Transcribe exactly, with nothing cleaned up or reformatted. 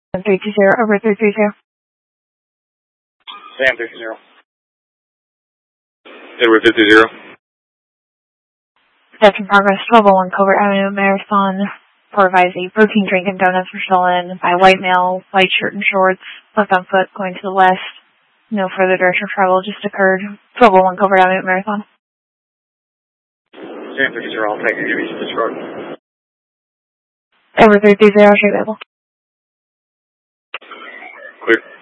three two zero, over three three zero. Sam three two zero. Edward three two zero. That's in progress, twelve oh one Covert Avenue, Marathon. For Visey, protein drink and donuts were stolen by white male, white shirt and shorts, left on foot, going to the west. No further direction of travel just occurred. twelve oh one Covert Avenue, Marathon. Sam three two zero, I'll take you to this road. Over three three zero, available. Clear.